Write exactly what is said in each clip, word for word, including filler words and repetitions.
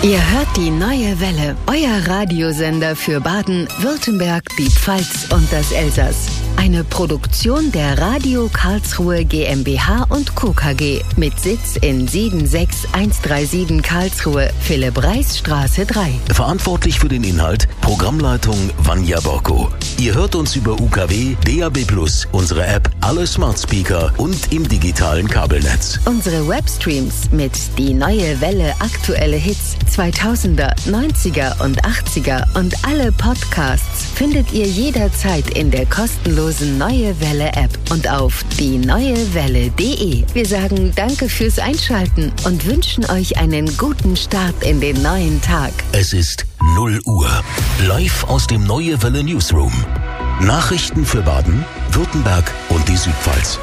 Ihr hört die Neue Welle, euer Radiosender für Baden, Württemberg, die Pfalz und das Elsass. Eine Produktion der Radio Karlsruhe GmbH und Co. K G mit Sitz in sieben sechs eins drei sieben Karlsruhe, Philipp-Reis-Straße drei. Verantwortlich für den Inhalt Programmleitung Vanja Borko. Ihr hört uns über U K W, D A B plus, unsere App, alle Smart Speaker und im digitalen Kabelnetz. Unsere Webstreams mit Die Neue Welle aktuelle Hits zweitausender, neunziger und achtziger und alle Podcasts findet ihr jederzeit in der kostenlosen Neue Welle App und auf die neue welle punkt de. Wir sagen danke fürs Einschalten und wünschen euch einen guten Start in den neuen Tag. Es ist null Uhr. Live aus dem Neue Welle Newsroom. Nachrichten für Baden, Württemberg und die Südpfalz.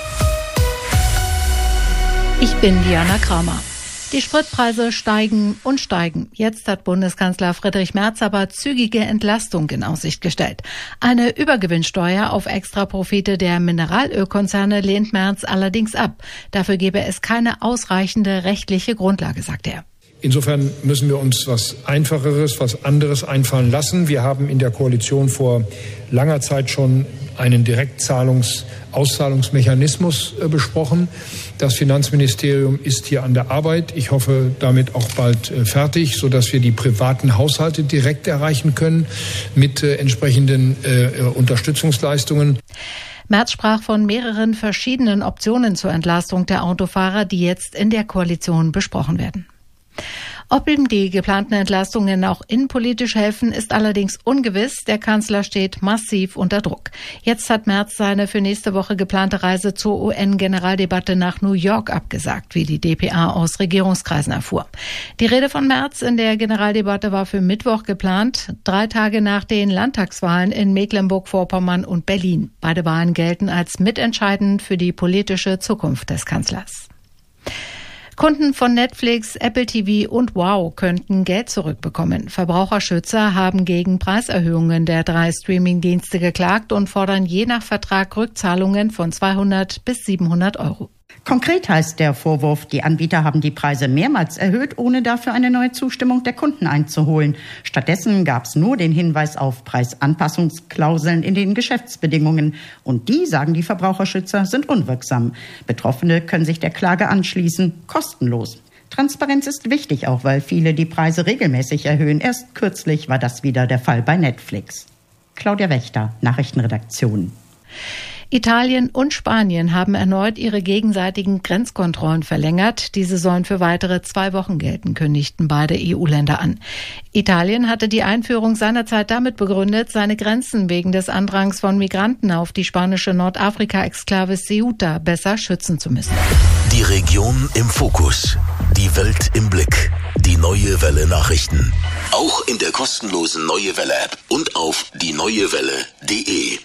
Ich bin Diana Kramer. Die Spritpreise steigen und steigen. Jetzt hat Bundeskanzler Friedrich Merz aber zügige Entlastung in Aussicht gestellt. Eine Übergewinnsteuer auf Extraprofite der Mineralölkonzerne lehnt Merz allerdings ab. Dafür gebe es keine ausreichende rechtliche Grundlage, sagt er. Insofern müssen wir uns was Einfacheres, was anderes einfallen lassen. Wir haben in der Koalition vor langer Zeit schon einen Direktzahlungs-, Auszahlungsmechanismus äh, besprochen. Das Finanzministerium ist hier an der Arbeit. Ich hoffe, damit auch bald äh, fertig, sodass wir die privaten Haushalte direkt erreichen können mit äh, entsprechenden äh, Unterstützungsleistungen. Merz sprach von mehreren verschiedenen Optionen zur Entlastung der Autofahrer, die jetzt in der Koalition besprochen werden. Ob ihm die geplanten Entlastungen auch innenpolitisch helfen, ist allerdings ungewiss. Der Kanzler steht massiv unter Druck. Jetzt hat Merz seine für nächste Woche geplante Reise zur U N-Generaldebatte nach New York abgesagt, wie die D P A aus Regierungskreisen erfuhr. Die Rede von Merz in der Generaldebatte war für Mittwoch geplant, drei Tage nach den Landtagswahlen in Mecklenburg-Vorpommern und Berlin. Beide Wahlen gelten als mitentscheidend für die politische Zukunft des Kanzlers. Kunden von Netflix, Apple T V und Wow könnten Geld zurückbekommen. Verbraucherschützer haben gegen Preiserhöhungen der drei Streamingdienste geklagt und fordern je nach Vertrag Rückzahlungen von zweihundert bis siebenhundert Euro. Konkret heißt der Vorwurf, die Anbieter haben die Preise mehrmals erhöht, ohne dafür eine neue Zustimmung der Kunden einzuholen. Stattdessen gab es nur den Hinweis auf Preisanpassungsklauseln in den Geschäftsbedingungen. Und die, sagen die Verbraucherschützer, sind unwirksam. Betroffene können sich der Klage anschließen, kostenlos. Transparenz ist wichtig, auch weil viele die Preise regelmäßig erhöhen. Erst kürzlich war das wieder der Fall bei Netflix. Claudia Wächter, Nachrichtenredaktion. Italien und Spanien haben erneut ihre gegenseitigen Grenzkontrollen verlängert. Diese sollen für weitere zwei Wochen gelten, kündigten beide E U-Länder an. Italien hatte die Einführung seinerzeit damit begründet, seine Grenzen wegen des Andrangs von Migranten auf die spanische Nordafrika-Exklave Ceuta besser schützen zu müssen. Die Region im Fokus, die Welt im Blick, die Neue Welle Nachrichten. Auch in der kostenlosen Neue Welle App und auf die neue welle punkt de.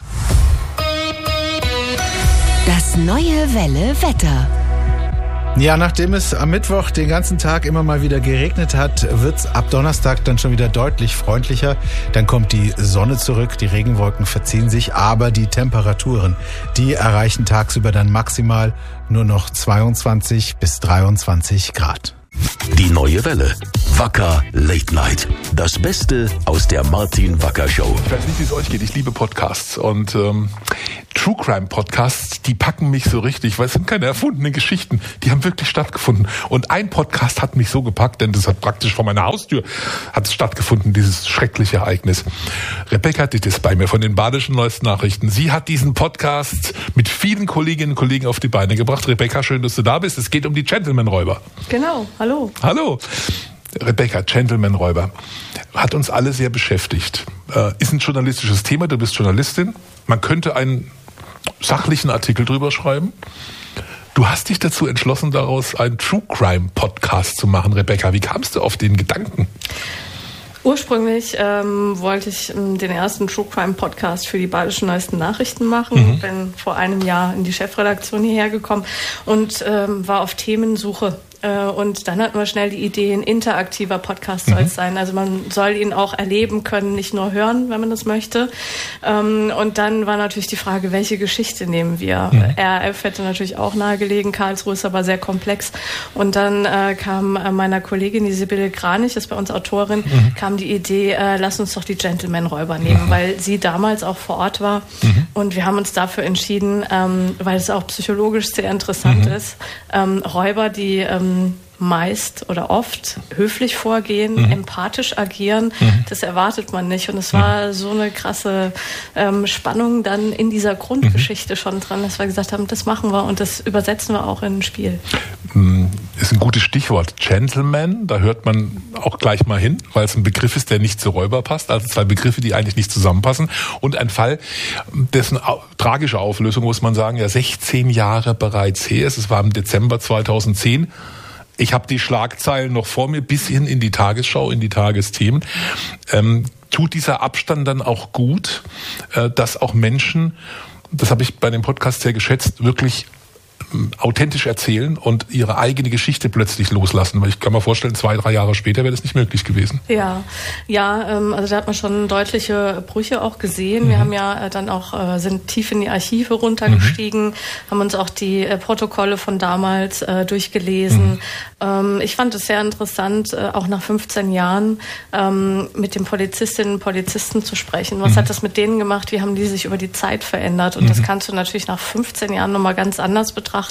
Das Neue Welle Wetter. Ja, nachdem es am Mittwoch den ganzen Tag immer mal wieder geregnet hat, wird's ab Donnerstag dann schon wieder deutlich freundlicher. Dann kommt die Sonne zurück, die Regenwolken verziehen sich, aber die Temperaturen, die erreichen tagsüber dann maximal nur noch zweiundzwanzig bis dreiundzwanzig Grad. Die Neue Welle. Wacker Late Night. Das Beste aus der Martin Wacker Show. Ich weiß nicht, wie es euch geht. Ich liebe Podcasts und ähm, True Crime Podcasts, die packen mich so richtig, weil es sind keine erfundenen Geschichten, die haben wirklich stattgefunden. Und ein Podcast hat mich so gepackt, denn das hat praktisch vor meiner Haustür hat es stattgefunden, dieses schreckliche Ereignis. Rebecca Ditt ist bei mir von den Badischen Neuesten Nachrichten. Sie hat diesen Podcast mit vielen Kolleginnen und Kollegen auf die Beine gebracht. Rebecca, schön, dass du da bist. Es geht um die Gentleman-Räuber. Genau, hallo. Hallo. Rebecca, Gentleman-Räuber, hat uns alle sehr beschäftigt. Äh, ist ein journalistisches Thema, du bist Journalistin. Man könnte einen sachlichen Artikel drüber schreiben. Du hast dich dazu entschlossen, daraus einen True Crime Podcast zu machen, Rebecca. Wie kamst du auf den Gedanken? Ursprünglich ähm, wollte ich ähm, den ersten True Crime Podcast für die Badischen Neuesten Nachrichten machen. Mhm. Bin vor einem Jahr in die Chefredaktion hierher gekommen und ähm, war auf Themensuche Und dann hatten wir schnell die Idee, ein interaktiver Podcast soll es sein. Also man soll ihn auch erleben können, nicht nur hören, wenn man das möchte. Und dann war natürlich die Frage, welche Geschichte nehmen wir? Mhm. R A F hätte natürlich auch nahegelegen, Karlsruhe ist aber sehr komplex. Und dann äh, kam äh, meiner Kollegin, die Sibylle Kranich, ist bei uns Autorin, mhm. kam die Idee, äh, lass uns doch die Gentleman-Räuber nehmen, mhm. weil sie damals auch vor Ort war. Mhm. Und wir haben uns dafür entschieden, ähm, weil es auch psychologisch sehr interessant mhm. ist, ähm, Räuber, die ähm, meist oder oft höflich vorgehen, mhm. empathisch agieren, mhm. das erwartet man nicht. Und es war mhm. so eine krasse ähm, Spannung dann in dieser Grundgeschichte mhm. schon dran, dass wir gesagt haben, das machen wir und das übersetzen wir auch in ein Spiel. Ist ein gutes Stichwort. Gentleman, da hört man auch gleich mal hin, weil es ein Begriff ist, der nicht zu Räuber passt. Also zwei Begriffe, die eigentlich nicht zusammenpassen. Und ein Fall, dessen au- tragische Auflösung, muss man sagen, ja sechzehn Jahre bereits her ist. Es war im Dezember zweitausendzehn. Ich habe die Schlagzeilen noch vor mir bis hin in die Tagesschau, in die Tagesthemen. Ähm, tut dieser Abstand dann auch gut, äh, dass auch Menschen, das habe ich bei dem Podcast sehr geschätzt, wirklich authentisch erzählen und ihre eigene Geschichte plötzlich loslassen, weil ich kann mir vorstellen, zwei, drei Jahre später wäre das nicht möglich gewesen. Ja, ja, ähm, also da hat man schon deutliche Brüche auch gesehen. Mhm. Wir haben ja dann auch, äh, sind tief in die Archive runtergestiegen, mhm. haben uns auch die äh, Protokolle von damals äh, durchgelesen. Mhm. Ähm, ich fand es sehr interessant, äh, auch nach fünfzehn Jahren ähm, mit den Polizistinnen und Polizisten zu sprechen. Was mhm. hat das mit denen gemacht? Wie haben die sich über die Zeit verändert? Und mhm. das kannst du natürlich nach fünfzehn Jahren nochmal ganz anders betrachten.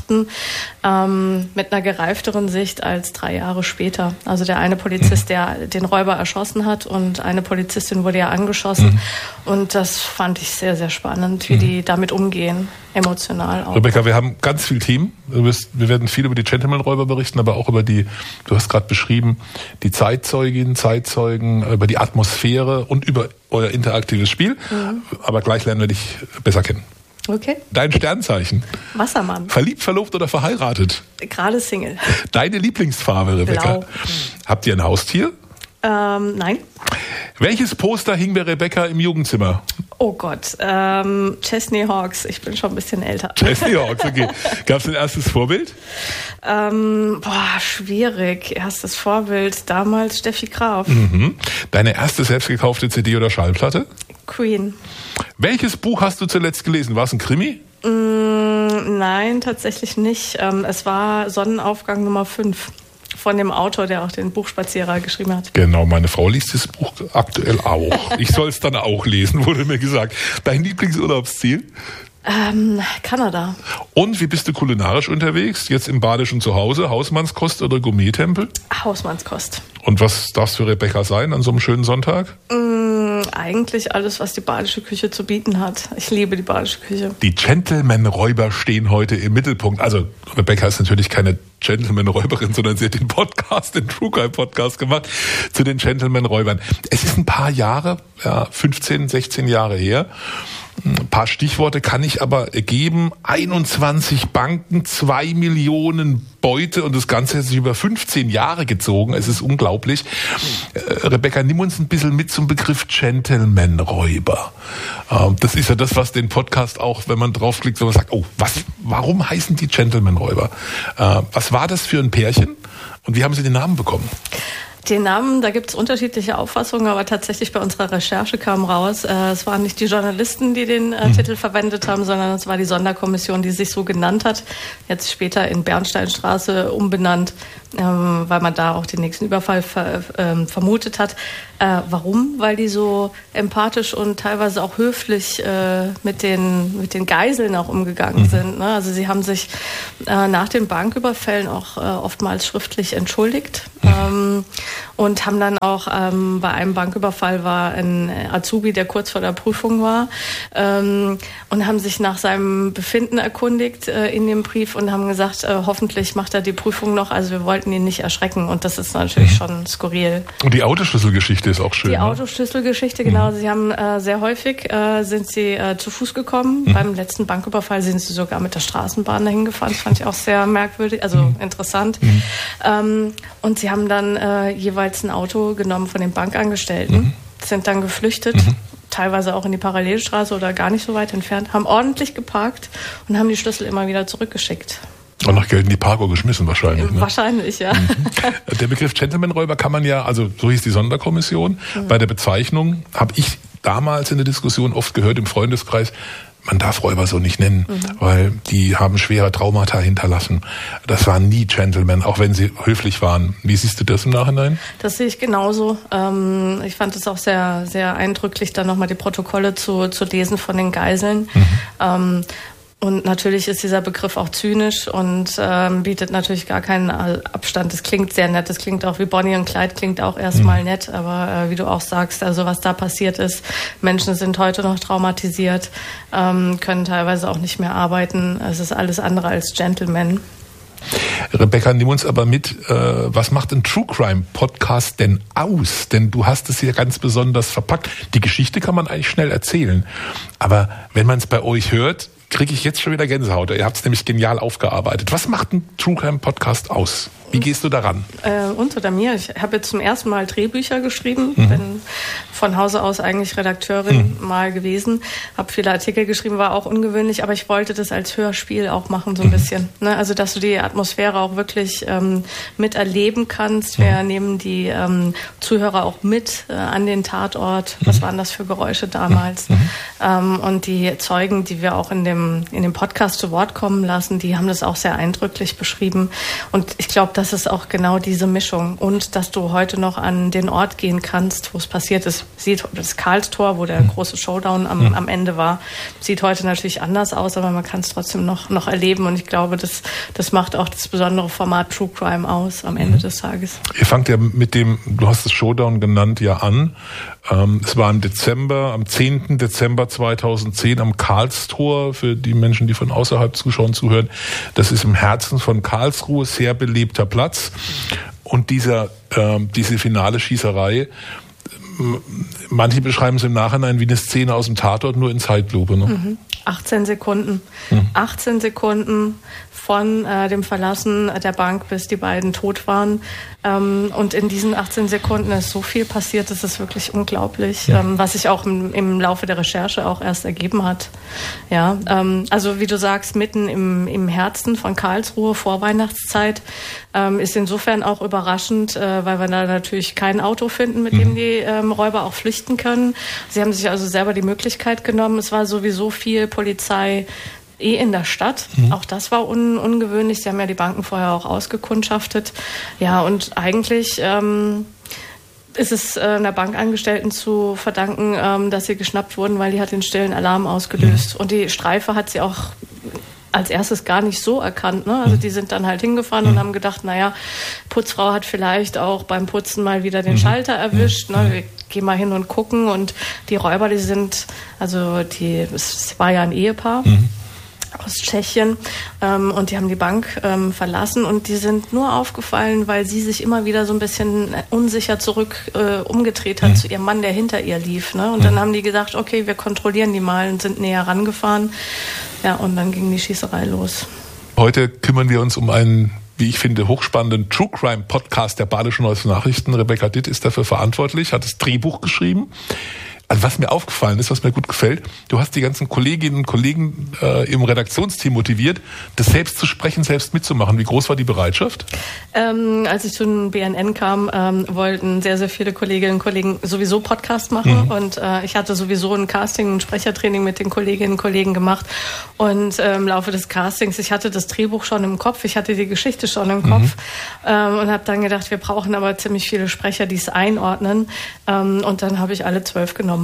Ähm, mit einer gereifteren Sicht als drei Jahre später. Also der eine Polizist, der den Räuber erschossen hat und eine Polizistin wurde ja angeschossen. Mhm. Und das fand ich sehr, sehr spannend, wie mhm. die damit umgehen, emotional auch. Rebecca, wir haben ganz viel Team. Du wirst, wir werden viel über die Gentleman-Räuber berichten, aber auch über die, du hast gerade beschrieben, die Zeitzeuginnen, Zeitzeugen, über die Atmosphäre und über euer interaktives Spiel. Mhm. Aber gleich lernen wir dich besser kennen. Okay. Dein Sternzeichen? Wassermann. Verliebt, verlobt oder verheiratet? Gerade Single. Deine Lieblingsfarbe, Rebecca? Blau. Habt ihr ein Haustier? Ähm, nein. Welches Poster hing bei Rebecca im Jugendzimmer? Oh Gott, ähm, Chesney Hawks. Ich bin schon ein bisschen älter. Chesney Hawks, okay. Gab es ein erstes Vorbild? Ähm, boah, schwierig. Erstes Vorbild damals Steffi Graf. Mhm. Deine erste selbst gekaufte C D oder Schallplatte? Queen. Welches Buch hast du zuletzt gelesen? War es ein Krimi? Mm, nein, tatsächlich nicht. Ähm, es war Sonnenaufgang Nummer fünf. Von dem Autor, der auch den Buchspazierer geschrieben hat. Genau, meine Frau liest das Buch aktuell auch. Ich soll es dann auch lesen, wurde mir gesagt. Dein Lieblingsurlaubsziel? Ähm, Kanada. Und wie bist du kulinarisch unterwegs? Jetzt im badischen Zuhause? Hausmannskost oder Gourmet-Tempel? Hausmannskost. Und was darf es für Rebecca sein an so einem schönen Sonntag? Mm, eigentlich alles, was die badische Küche zu bieten hat. Ich liebe die badische Küche. Die Gentleman-Räuber stehen heute im Mittelpunkt. Also Rebecca ist natürlich keine Gentleman-Räuberin, sondern sie hat den Podcast, den True Crime Podcast gemacht zu den Gentleman-Räubern. Es ist ein paar Jahre, ja, fünfzehn, sechzehn Jahre her. Ein paar Stichworte kann ich aber geben. einundzwanzig Banken, zwei Millionen Beute und das Ganze hat sich über fünfzehn Jahre gezogen. Es ist unglaublich. Äh, Rebecca, nimm uns ein bisschen mit zum Begriff Gentleman-Räuber. Ähm, das ist ja das, was den Podcast auch, wenn man draufklickt, wenn man sagt, oh, was, warum heißen die Gentleman-Räuber? Äh, was war das für ein Pärchen und wie haben sie den Namen bekommen? Den Namen, da gibt es unterschiedliche Auffassungen, aber tatsächlich bei unserer Recherche kam raus, äh, es waren nicht die Journalisten, die den äh, mhm. Titel verwendet haben, sondern es war die Sonderkommission, die sich so genannt hat, jetzt später in Bernsteinstraße umbenannt, ähm, weil man da auch den nächsten Überfall ver, ähm, vermutet hat. Äh, warum? Weil die so empathisch und teilweise auch höflich äh, mit den mit den Geiseln auch umgegangen mhm. sind. Ne? Also sie haben sich äh, nach den Banküberfällen auch äh, oftmals schriftlich entschuldigt. Mhm. Ähm, und haben dann auch ähm, bei einem Banküberfall war ein Azubi, der kurz vor der Prüfung war, ähm, und haben sich nach seinem Befinden erkundigt äh, in dem Brief und haben gesagt, äh, hoffentlich macht er die Prüfung noch. Also wir wollten ihn nicht erschrecken und das ist natürlich mhm. schon skurril. Und die Autoschlüsselgeschichte ist auch schön. Die ne? Autoschlüsselgeschichte, genau. Mhm. Sie haben äh, sehr häufig äh, sind sie äh, zu Fuß gekommen. Mhm. Beim letzten Banküberfall sind sie sogar mit der Straßenbahn dahin gefahren. Das fand ich auch sehr merkwürdig, also mhm. interessant. Mhm. Ähm, und sie haben dann äh, jeweils ein Auto genommen von den Bankangestellten, mhm. sind dann geflüchtet, mhm. teilweise auch in die Parallelstraße oder gar nicht so weit entfernt, haben ordentlich geparkt und haben die Schlüssel immer wieder zurückgeschickt. Und noch Geld in die Parkuhr geschmissen wahrscheinlich. Ne? Wahrscheinlich, ja. Mhm. Der Begriff Gentleman-Räuber kann man ja, also so hieß die Sonderkommission, mhm. bei der Bezeichnung habe ich damals in der Diskussion oft gehört im Freundeskreis, man darf Räuber so nicht nennen, mhm. weil die haben schwere Traumata hinterlassen. Das waren nie Gentlemen, auch wenn sie höflich waren. Wie siehst du das im Nachhinein? Das sehe ich genauso. Ähm, ich fand es auch sehr, sehr eindrücklich, dann nochmal die Protokolle zu, zu lesen von den Geiseln. Mhm. Ähm, Und natürlich ist dieser Begriff auch zynisch und ähm, bietet natürlich gar keinen Abstand. Das klingt sehr nett. Das klingt auch wie Bonnie und Clyde, klingt auch erstmal mhm. nett. Aber äh, wie du auch sagst, also was da passiert ist, Menschen sind heute noch traumatisiert, ähm, können teilweise auch nicht mehr arbeiten. Es ist alles andere als Gentleman. Rebecca, nimm uns aber mit, äh, was macht ein True Crime Podcast denn aus? Denn du hast es hier ganz besonders verpackt. Die Geschichte kann man eigentlich schnell erzählen. Aber wenn man es bei euch hört, kriege ich jetzt schon wieder Gänsehaut. Ihr habt es nämlich genial aufgearbeitet. Was macht ein True Crime Podcast aus? Wie gehst du daran? Äh, uns oder mir? Ich habe jetzt zum ersten Mal Drehbücher geschrieben. Mhm. Bin von Hause aus eigentlich Redakteurin mhm. mal gewesen. Habe viele Artikel geschrieben, war auch ungewöhnlich, aber ich wollte das als Hörspiel auch machen, so ein mhm. bisschen. Ne? Also, dass du die Atmosphäre auch wirklich ähm, miterleben kannst. Mhm. Wir nehmen die ähm, Zuhörer auch mit äh, an den Tatort. Mhm. Was waren das für Geräusche damals? Mhm. Ähm, und die Zeugen, die wir auch in dem, in dem Podcast zu Wort kommen lassen, die haben das auch sehr eindrücklich beschrieben. Und ich glaube, das ist auch genau diese Mischung. Und dass du heute noch an den Ort gehen kannst, wo es passiert ist. Sieht das Karlstor, wo der große Showdown am, mhm. am Ende war, sieht heute natürlich anders aus, aber man kann es trotzdem noch, noch erleben. Und ich glaube, das, das macht auch das besondere Format True Crime aus am Ende mhm. des Tages. Ihr fangt ja mit dem, du hast es Showdown genannt, ja an. Ähm, es war im Dezember, am zehnten Dezember zweitausendzehn am Karlstor, für die Menschen, die von außerhalb zuschauen, zuhören. Das ist im Herzen von Karlsruhe, sehr belebter Platz. Und dieser, äh, diese finale Schießerei, manche beschreiben es im Nachhinein wie eine Szene aus dem Tatort, nur in Zeitlupe. Ne? Mhm. achtzehn Sekunden. Mhm. achtzehn Sekunden von äh, dem Verlassen der Bank, bis die beiden tot waren. Ähm, und in diesen achtzehn Sekunden ist so viel passiert, das ist wirklich unglaublich, ja. ähm, was sich auch im, im Laufe der Recherche auch erst ergeben hat. Ja, ähm, also wie du sagst, mitten im, im Herzen von Karlsruhe, Vorweihnachtszeit, ähm, ist insofern auch überraschend, äh, weil wir da natürlich kein Auto finden, mit mhm. dem die ähm, Räuber auch flüchten können. Sie haben sich also selber die Möglichkeit genommen. Es war sowieso viel Polizei eh in der Stadt. Mhm. Auch das war un- ungewöhnlich. Sie haben ja die Banken vorher auch ausgekundschaftet. Ja, und eigentlich ähm, ist es äh, einer Bankangestellten zu verdanken, ähm, dass sie geschnappt wurden, weil die hat den stillen Alarm ausgelöst. Mhm. Und die Streife hat sie auch als erstes gar nicht so erkannt. Ne? Also die sind dann halt hingefahren mhm. und haben gedacht, naja, Putzfrau hat vielleicht auch beim Putzen mal wieder den mhm. Schalter erwischt. Ne? Wir gehen mal hin und gucken. Und die Räuber, die sind, also die, es war ja ein Ehepaar. Mhm. aus Tschechien, ähm, und die haben die Bank ähm, verlassen und die sind nur aufgefallen, weil sie sich immer wieder so ein bisschen unsicher zurück äh, umgedreht hat mhm. zu ihrem Mann, der hinter ihr lief. Ne? Und mhm. dann haben die gesagt, okay, wir kontrollieren die mal und sind näher rangefahren. Ja, und dann ging die Schießerei los. Heute kümmern wir uns um einen, wie ich finde, hochspannenden True Crime Podcast der Badischen Neuesten Nachrichten. Rebecca Ditt ist dafür verantwortlich, hat das Drehbuch geschrieben. Also was mir aufgefallen ist, was mir gut gefällt, du hast die ganzen Kolleginnen und Kollegen äh, im Redaktionsteam motiviert, das selbst zu sprechen, selbst mitzumachen. Wie groß war die Bereitschaft? Ähm, als ich zu den B N N kam, ähm, wollten sehr, sehr viele Kolleginnen und Kollegen sowieso Podcast machen. Mhm. Und äh, ich hatte sowieso ein Casting, ein Sprechertraining mit den Kolleginnen und Kollegen gemacht. Und äh, im Laufe des Castings, ich hatte das Drehbuch schon im Kopf, ich hatte die Geschichte schon im Kopf mhm. ähm, und habe dann gedacht, wir brauchen aber ziemlich viele Sprecher, die es einordnen. Ähm, und dann habe ich alle zwölf genommen.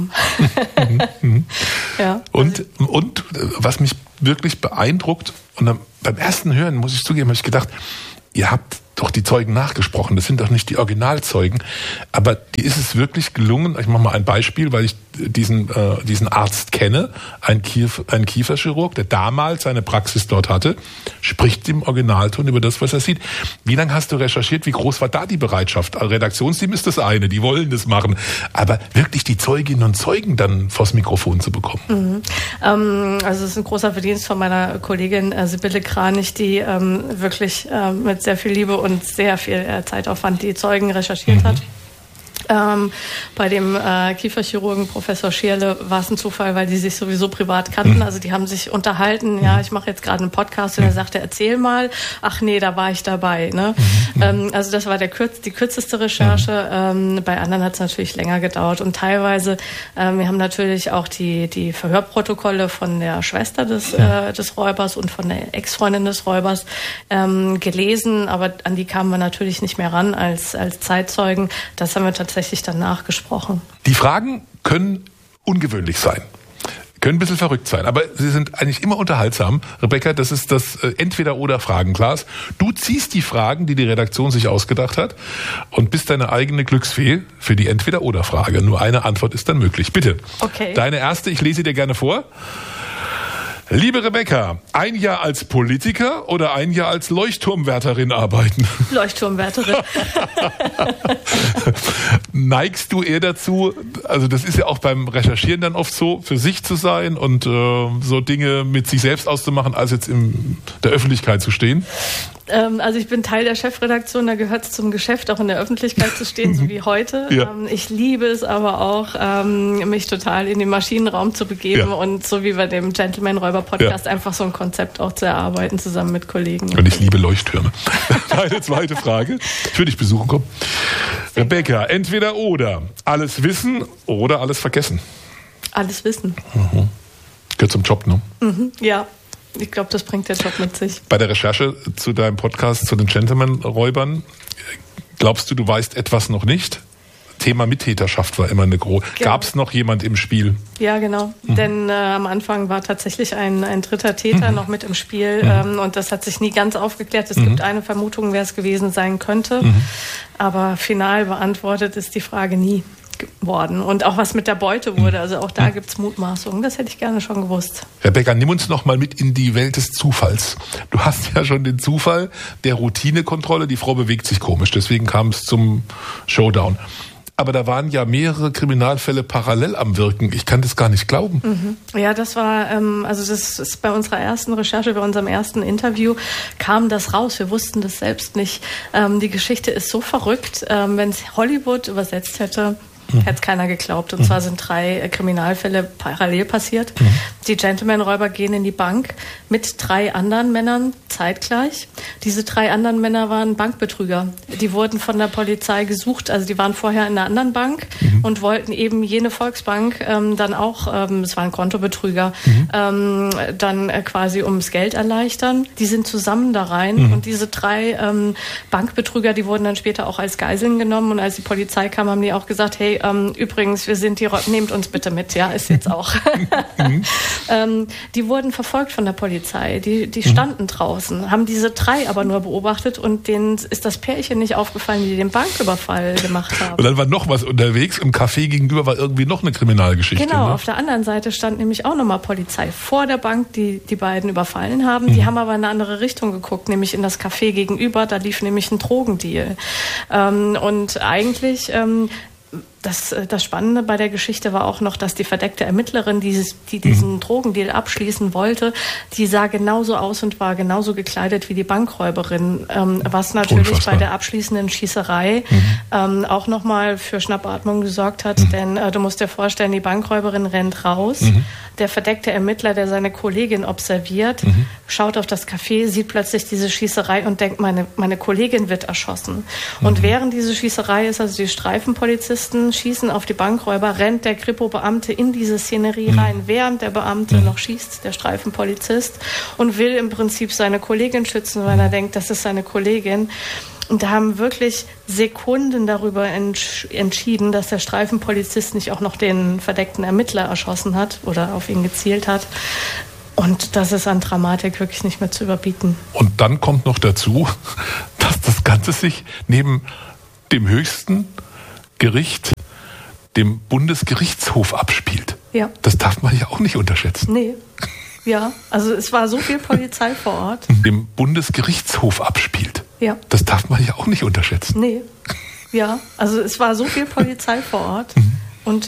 mhm. ja, und, und was mich wirklich beeindruckt, und dann, beim ersten Hören, muss ich zugeben, habe ich gedacht, ihr habt doch die Zeugen nachgesprochen, das sind doch nicht die Originalzeugen, aber die ist es wirklich gelungen, ich mache mal ein Beispiel, weil ich diesen, äh, diesen Arzt kenne, ein, Kief, ein Kieferchirurg, der damals seine Praxis dort hatte, spricht im Originalton über das, was er sieht. Wie lange hast du recherchiert, wie groß war da die Bereitschaft? Also Redaktionsteam ist das eine, die wollen das machen, aber wirklich die Zeuginnen und Zeugen dann vors Mikrofon zu bekommen. Mhm. Ähm, also es ist ein großer Verdienst von meiner Kollegin äh, Sibylle Kranich, die ähm, wirklich äh, mit sehr viel Liebe und und sehr viel Zeitaufwand die Zeugen recherchiert mhm. hat. Ähm, bei dem äh, Kieferchirurgen Professor Schierle war es ein Zufall, weil die sich sowieso privat kannten. Also die haben sich unterhalten, ja, ich mache jetzt gerade einen Podcast und er sagte, erzähl mal. Ach nee, da war ich dabei. Ne? Ähm, also das war der kürz, die kürzeste Recherche. Ähm, bei anderen hat es natürlich länger gedauert. Und teilweise, ähm, wir haben natürlich auch die, die Verhörprotokolle von der Schwester des, äh, des Räubers und von der Ex-Freundin des Räubers ähm, gelesen, aber an die kamen wir natürlich nicht mehr ran als, als Zeitzeugen. Das haben wir tatsächlich dann nachgesprochen. Die Fragen können ungewöhnlich sein, können ein bisschen verrückt sein, aber sie sind eigentlich immer unterhaltsam. Rebecca, das ist das äh, Entweder-oder-Fragenglas. Du ziehst die Fragen, die die Redaktion sich ausgedacht hat und bist deine eigene Glücksfee für die Entweder-oder-Frage. Nur eine Antwort ist dann möglich. Bitte. Okay. Deine erste, ich lese dir gerne vor. Liebe Rebecca, ein Jahr als Politiker oder ein Jahr als Leuchtturmwärterin arbeiten? Leuchtturmwärterin. Neigst du eher dazu, also das ist ja auch beim Recherchieren dann oft so, für sich zu sein und äh, so Dinge mit sich selbst auszumachen, als jetzt in der Öffentlichkeit zu stehen? Ähm, also ich bin Teil der Chefredaktion, da gehört es zum Geschäft, auch in der Öffentlichkeit zu stehen, so wie heute. Ja. Ähm, ich liebe es aber auch, ähm, mich total in den Maschinenraum zu begeben Ja. und so wie bei dem Gentleman-Räuber-Podcast Ja. einfach so ein Konzept auch zu erarbeiten, zusammen mit Kollegen. Und ich liebe Leuchttürme. Meine zweite Frage. Ich würde dich besuchen kommen. Rebecca, entweder oder. Alles wissen oder alles vergessen. Alles wissen. Mhm. Gehört zum Job, ne? Mhm. Ja, ich glaube, das bringt der Job mit sich. Bei der Recherche zu deinem Podcast zu den Gentleman-Räubern, glaubst du, du weißt etwas noch nicht? Thema Mittäterschaft war immer eine große. Genau. Gab es noch jemand im Spiel? Ja, genau. Mhm. Denn äh, am Anfang war tatsächlich ein, ein dritter Täter mhm. noch mit im Spiel. Mhm. Ähm, und das hat sich nie ganz aufgeklärt. Es mhm. gibt eine Vermutung, wer es gewesen sein könnte. Mhm. Aber final beantwortet ist die Frage nie geworden. Und auch was mit der Beute wurde. Also auch da gibt es Mutmaßungen. Das hätte ich gerne schon gewusst. Rebecca, nimm uns noch mal mit in die Welt des Zufalls. Du hast ja schon den Zufall der Routinekontrolle. Die Frau bewegt sich komisch. Deswegen kam es zum Showdown. Aber da waren ja mehrere Kriminalfälle parallel am Wirken. Ich kann das gar nicht glauben. Mhm. Ja, das war, ähm, also das ist bei unserer ersten Recherche, bei unserem ersten Interview kam das raus. Wir wussten das selbst nicht. Ähm, die Geschichte ist so verrückt. Ähm, wenn es Hollywood übersetzt hätte, mhm. hätte es keiner geglaubt. Und mhm. zwar sind drei äh, Kriminalfälle parallel passiert. Mhm. Die Gentleman-Räuber gehen in die Bank mit drei anderen Männern zeitgleich. Diese drei anderen Männer waren Bankbetrüger. Die wurden von der Polizei gesucht. Also die waren vorher in einer anderen Bank mhm. und wollten eben jene Volksbank ähm, dann auch, ähm, es waren Kontobetrüger, mhm. ähm, dann äh, quasi ums Geld erleichtern. Die sind zusammen da rein mhm. und diese drei ähm, Bankbetrüger, die wurden dann später auch als Geiseln genommen. Und als die Polizei kam, haben die auch gesagt, hey, ähm, übrigens, wir sind die, Ro- nehmt uns bitte mit, ja, ist jetzt auch. mhm. ähm, die wurden verfolgt von der Polizei. Die, die standen mhm. draußen, haben diese drei aber nur beobachtet und denen ist das Pärchen nicht aufgefallen, die den Banküberfall gemacht haben. Und dann war noch was unterwegs. Im Café gegenüber war irgendwie noch eine Kriminalgeschichte. Genau, ne? auf der anderen Seite stand nämlich auch nochmal Polizei vor der Bank, die die beiden überfallen haben. Mhm. Die haben aber in eine andere Richtung geguckt, nämlich in das Café gegenüber. Da lief nämlich ein Drogendeal. Ähm, und eigentlich... Ähm, Das, das Spannende bei der Geschichte war auch noch, dass die verdeckte Ermittlerin, dieses, die diesen mhm. Drogendeal abschließen wollte, die sah genauso aus und war genauso gekleidet wie die Bankräuberin, ähm, was natürlich Unfassbar. bei der abschließenden Schießerei mhm. ähm, auch nochmal für Schnappatmung gesorgt hat. Mhm. Denn äh, du musst dir vorstellen, die Bankräuberin rennt raus, mhm. der verdeckte Ermittler, der seine Kollegin observiert, mhm. schaut auf das Café, sieht plötzlich diese Schießerei und denkt, meine, meine Kollegin wird erschossen. Mhm. Und während diese Schießerei ist, also die Streifenpolizisten schießen auf die Bankräuber, rennt der Kripo-Beamte in diese Szenerie mhm. rein, während der Beamte mhm. noch schießt, der Streifenpolizist, und will im Prinzip seine Kollegin schützen, weil er denkt, das ist seine Kollegin. Und da haben wirklich Sekunden darüber entsch- entschieden, dass der Streifenpolizist nicht auch noch den verdeckten Ermittler erschossen hat oder auf ihn gezielt hat. Und das ist an Dramatik wirklich nicht mehr zu überbieten. Und dann kommt noch dazu, dass das Ganze sich neben dem höchsten Gericht, dem Bundesgerichtshof, abspielt. Ja. Das darf man ja auch nicht unterschätzen. Nee. Ja, also es war so viel Polizei vor Ort. Dem Bundesgerichtshof abspielt. Ja. Das darf man ja auch nicht unterschätzen. Nee. Ja, also es war so viel Polizei vor Ort.